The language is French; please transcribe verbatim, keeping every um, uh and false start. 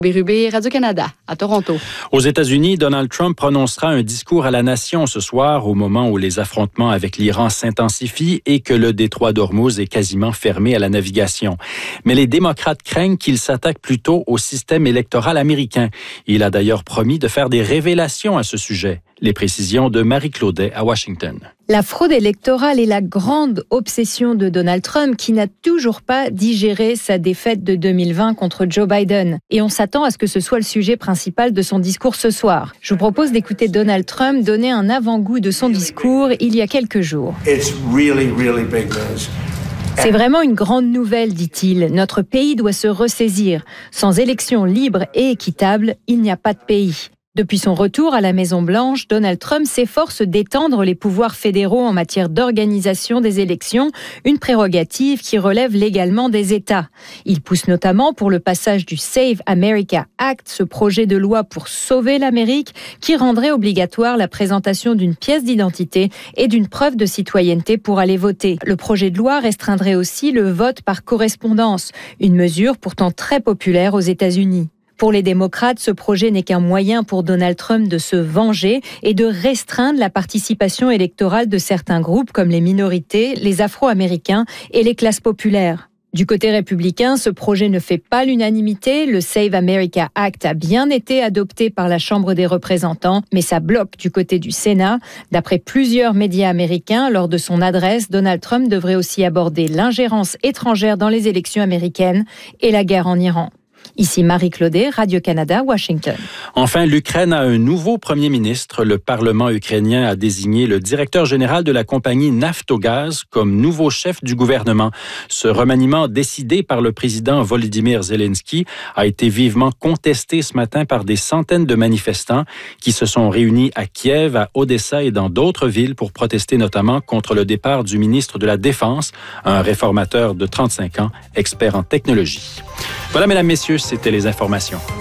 Bérubé, Radio-Canada, à Toronto. Aux États-Unis, Donald Trump prononcera un discours à la nation ce soir au moment où les affrontements avec l'Iran s'intensifient et que le détroit d'Ormuz est quasiment fermé à la navigation. Mais les démocrates craignent qu'il s'attaque plutôt au système électoral américain. Il a d'ailleurs promis de faire des révélations à ce sujet. Les précisions de Marie Claudet à Washington. La fraude électorale est la grande obsession de Donald Trump qui n'a toujours pas digéré sa défaite de deux mille vingt contre Joe Biden. Et on s'attend à ce que ce soit le sujet principal de son discours ce soir. Je vous propose d'écouter Donald Trump donner un avant-goût de son discours il y a quelques jours. It's really, really big news. C'est vraiment une grande nouvelle, dit-il. Notre pays doit se ressaisir. Sans élections libres et équitables, il n'y a pas de pays. Depuis son retour à la Maison-Blanche, Donald Trump s'efforce d'étendre les pouvoirs fédéraux en matière d'organisation des élections, une prérogative qui relève légalement des États. Il pousse notamment pour le passage du Save America Act, ce projet de loi pour sauver l'Amérique, qui rendrait obligatoire la présentation d'une pièce d'identité et d'une preuve de citoyenneté pour aller voter. Le projet de loi restreindrait aussi le vote par correspondance, une mesure pourtant très populaire aux États-Unis. Pour les démocrates, ce projet n'est qu'un moyen pour Donald Trump de se venger et de restreindre la participation électorale de certains groupes comme les minorités, les Afro-Américains et les classes populaires. Du côté républicain, ce projet ne fait pas l'unanimité. Le Save America Act a bien été adopté par la Chambre des représentants, mais ça bloque du côté du Sénat. D'après plusieurs médias américains, lors de son adresse, Donald Trump devrait aussi aborder l'ingérence étrangère dans les élections américaines et la guerre en Iran. Ici Marie Claudet, Radio-Canada, Washington. Enfin, l'Ukraine a un nouveau premier ministre. Le Parlement ukrainien a désigné le directeur général de la compagnie Naftogaz comme nouveau chef du gouvernement. Ce remaniement décidé par le président Volodymyr Zelensky a été vivement contesté ce matin par des centaines de manifestants qui se sont réunis à Kiev, à Odessa et dans d'autres villes pour protester notamment contre le départ du ministre de la Défense, un réformateur de trente-cinq ans, expert en technologie. Voilà, mesdames, messieurs, c'était les informations.